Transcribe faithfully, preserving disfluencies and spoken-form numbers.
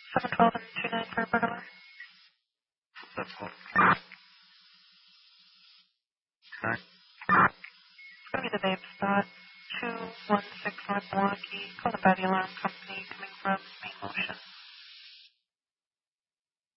seven twelve and two nine for Bergamot. That's one. Okay. It's going to be the name spot. two one six North Milwaukee. Call the by the alarm company coming from